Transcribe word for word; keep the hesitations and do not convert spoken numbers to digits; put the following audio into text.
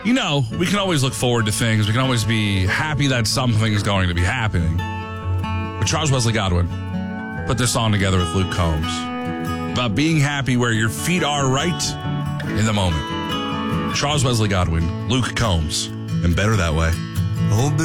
You know, we can always look forward to things. We can always be happy that something is going to be happening. But Charles Wesley Godwin put this song together with Luke Combs about being happy where your feet are right in the moment. Charles Wesley Godwin, Luke Combs, and Better That Way.